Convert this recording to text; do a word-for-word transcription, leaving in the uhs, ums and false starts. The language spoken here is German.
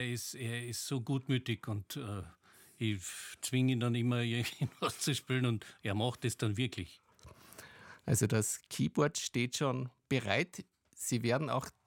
Er ist, er ist so gutmütig und äh, ich zwinge ihn dann immer, irgendwas zu spielen und er macht es dann wirklich. Also das Keyboard steht schon bereit. Sie werden auch